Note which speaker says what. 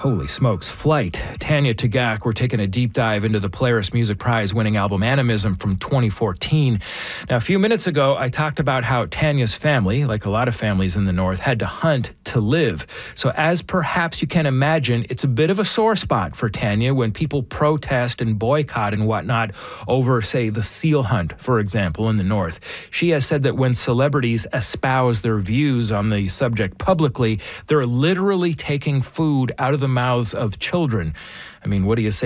Speaker 1: Holy smokes. Flight. Tanya Tagaq, we're taking a deep dive into the Polaris Music Prize winning album Animism from 2014. Now, a few minutes ago, I talked about how Tanya's family, like a lot of families in the North, had to hunt to live. So as perhaps you can imagine, it's a bit of a sore spot for Tanya when people protest and boycott and whatnot over, say, the seal hunt, for example, in the North. She has said that when celebrities espouse their views on the subject publicly, they're literally taking food out of the mouths of children. I mean, what do you say